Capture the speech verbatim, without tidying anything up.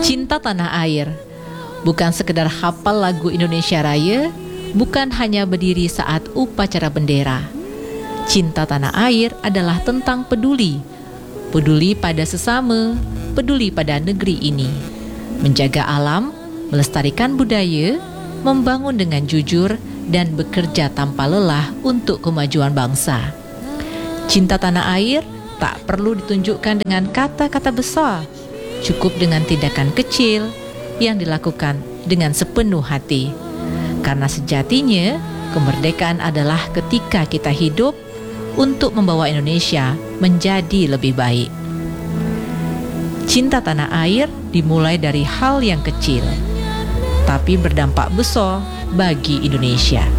Cinta tanah air bukan sekedar hafal lagu Indonesia Raya, bukan hanya berdiri saat upacara bendera. Cinta tanah air adalah tentang peduli, peduli pada sesama, peduli pada negeri ini, menjaga alam, melestarikan budaya, membangun dengan jujur, dan bekerja tanpa lelah untuk kemajuan bangsa. Cinta tanah air tak perlu ditunjukkan dengan kata-kata besar, cukup dengan tindakan kecil yang dilakukan dengan sepenuh hati. Karena sejatinya, kemerdekaan adalah ketika kita hidup untuk membawa Indonesia menjadi lebih baik. Cinta tanah air dimulai dari hal yang kecil, tapi berdampak besar bagi Indonesia.